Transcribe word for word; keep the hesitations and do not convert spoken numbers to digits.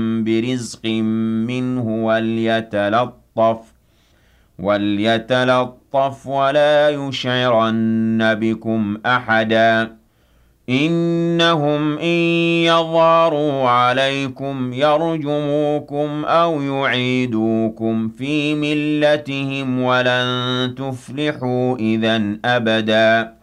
برزق منه وليتلطف وليتلطف ولا يشعرن بكم أحدا إنهم إن يظهروا عليكم يرجموكم أو يعيدوكم في ملتهم ولن تفلحوا إذًا أبدًا